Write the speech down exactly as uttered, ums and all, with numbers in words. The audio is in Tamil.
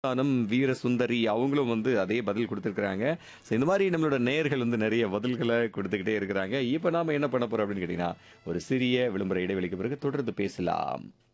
தானம் வீர சுந்தரி அவங்களும் வந்து அதே பதில் குடுத்திருக்கிறாங்க. ஸோ இந்த மாரி நம்மளோட நேயர்கள் வந்து நெறைய பதில்கள குடுத்துக்கிட்டே இருக்கிறாங்க. இப்ப நாம என்ன பண்ண போறோம் அப்படின்னு கேட்டீங்கன்னா, ஒரு சிறிய விளம்பர இடைவெளிக்கு பிறகு தொடர்ந்து பேசலாம்.